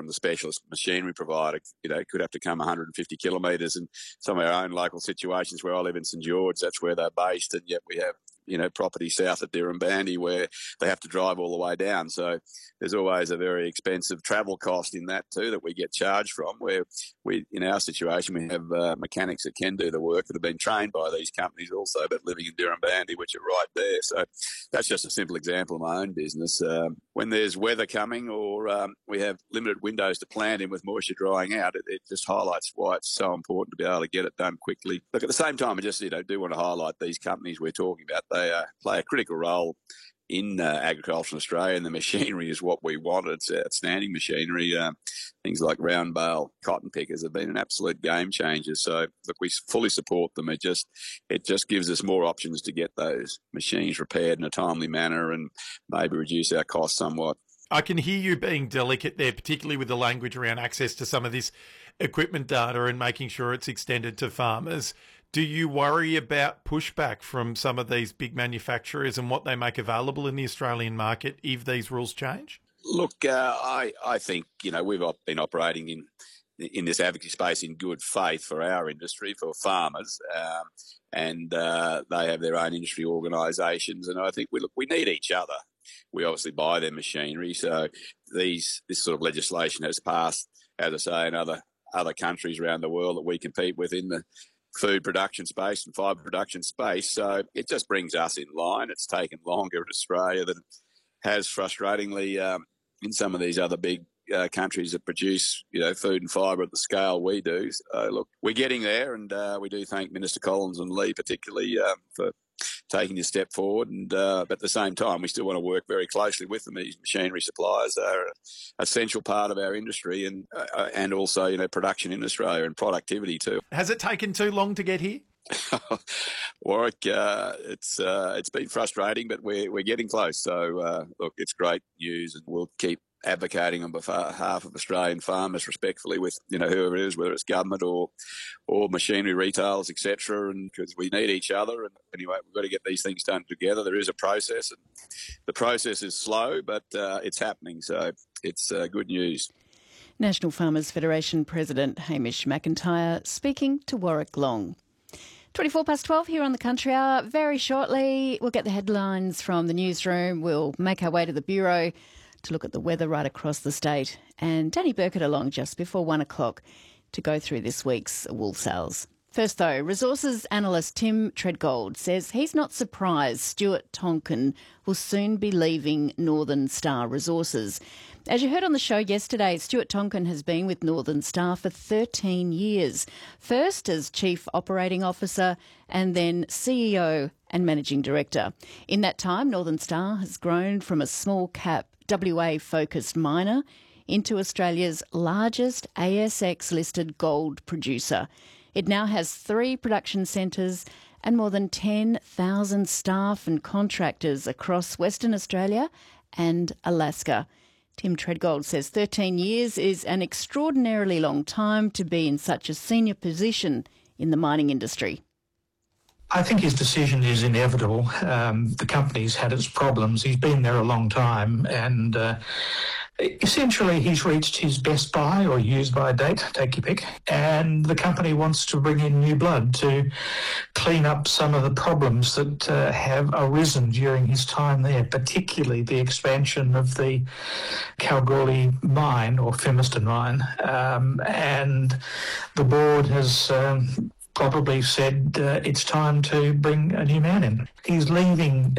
from the specialist machinery provider, could have to come 150 kilometres. And some of our own local situations where I live in St George, that's where they're based, and yet we have property south of Dirranbandi where they have to drive all the way down. So there's always a very expensive travel cost in that too that we get charged from, where in our situation, we have mechanics that can do the work that have been trained by these companies also, but living in Dirranbandi, which are right there. So that's just a simple example of my own business. When there's weather coming or we have limited windows to plant in with moisture drying out, it just highlights why it's so important to be able to get it done quickly. Look, at the same time, I just do want to highlight these companies we're talking about. They play a critical role in agriculture in Australia, and the machinery is what we want. It's outstanding machinery. Things like round bale cotton pickers have been an absolute game changer. So, look, we fully support them. It just gives us more options to get those machines repaired in a timely manner and maybe reduce our costs somewhat. I can hear you being delicate there, particularly with the language around access to some of this equipment data and making sure it's extended to farmers. Do you worry about pushback from some of these big manufacturers and what they make available in the Australian market if these rules change? Look, I think, we've been operating in this advocacy space in good faith for our industry, for farmers, and they have their own industry organisations, and I think we need each other. We obviously buy their machinery, so this sort of legislation has passed, as I say, in other countries around the world that we compete with in the food production space and fibre production space. So it just brings us in line. It's taken longer in Australia than it has, frustratingly, in some of these other big countries that produce, food and fibre at the scale we do. So, look, we're getting there, and we do thank Minister Collins and Lee particularly for taking a step forward. But at the same time, we still want to work very closely with them. These machinery suppliers are an essential part of our industry and also, production in Australia and productivity too. Has it taken too long to get here? Warwick, it's been frustrating, but we're getting close. So, look, it's great news, and we'll keep advocating on behalf of Australian farmers respectfully with whoever it is, whether it's government or machinery retailers, etc. And because we need each other, and anyway, we've got to get these things done together. There is a process, and the process is slow, but it's happening. So it's good news. National Farmers Federation President Hamish McIntyre speaking to Warwick Long. 12:24 here on the Country Hour. Very shortly, we'll get the headlines from the newsroom. We'll make our way to the Bureau to look at the weather right across the state. And Danny Burkett along just before 1 o'clock to go through this week's wool sales. First though, resources analyst Tim Treadgold says he's not surprised Stuart Tonkin will soon be leaving Northern Star Resources. As you heard on the show yesterday, Stuart Tonkin has been with Northern Star for 13 years. First as Chief Operating Officer and then CEO and Managing Director. In that time, Northern Star has grown from a small cap WA-focused miner into Australia's largest ASX-listed gold producer. It now has 3 production centres and more than 10,000 staff and contractors across Western Australia and Alaska. Tim Treadgold says 13 years is an extraordinarily long time to be in such a senior position in the mining industry. I think his decision is inevitable. The company's had its problems. He's been there a long time, and essentially he's reached his best buy or use by date, take your pick, and the company wants to bring in new blood to clean up some of the problems that have arisen during his time there, particularly the expansion of the Kalgoorlie mine or Fimiston mine. And the board has probably said it's time to bring a new man in. He's leaving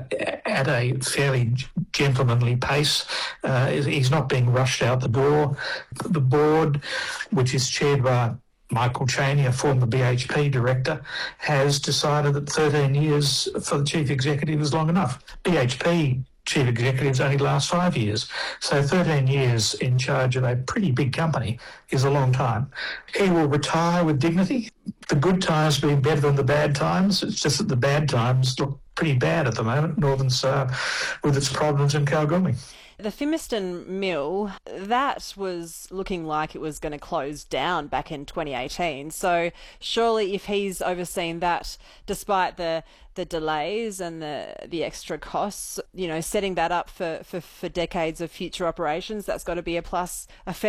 at a fairly gentlemanly pace. He's not being rushed out the door. The board, which is chaired by Michael Chaney, a former BHP director, has decided that 13 years for the chief executive is long enough. BHP chief executives only last 5 years. So 13 years in charge of a pretty big company is a long time. He will retire with dignity. The good times will be better than the bad times. It's just that the bad times look pretty bad at the moment, Northern Star, with its problems in Kalgoorlie. The Fimiston mill, that was looking like it was going to close down back in 2018. So surely if he's overseen that, despite the delays and the extra costs, setting that up for decades of future operations, that's got to be a plus, a fair